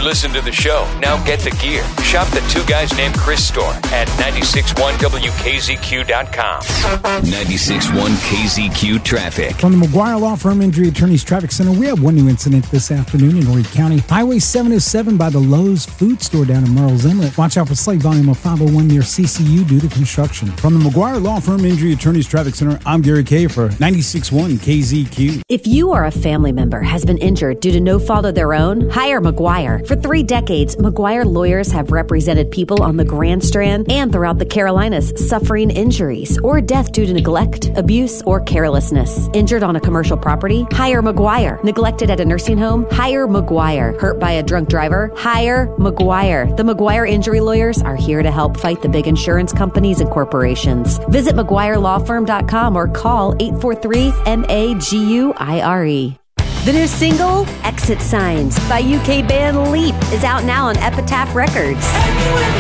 listen to the show. Now get the gear. Shop the Two Guys Named Chris store at 961WKZQ.com. 96.1 KZQ Traffic. From the McGuire Law Firm Injury Attorneys Traffic Center, we have one new incident this afternoon in Horry County. Highway 707 by the Lowe's food store down in Merle's Inlet. Watch out for slate volume of 501 near CCU due to construction. From the McGuire Law Firm Injury Attorneys Traffic Center, I'm Gary Kay for 96.1 KZQ. If you or a family member has been injured due to no fault of their own, hire McGuire. For 3 decades, McGuire lawyers have represented people on the Grand Strand and throughout the Carolinas suffering injuries or death due to neglect, abuse, or carelessness. Injured on a commercial property? Hire McGuire. Neglected at a nursing home? Hire McGuire. Hurt by a drunk driver? Hire McGuire. The McGuire injury lawyers are here to help fight the big insurance companies and corporations. Visit McGuireLawFirm.com or call 843-MAGUIRE. The new single, Exit Signs, by UK band Leap, is out now on Epitaph Records.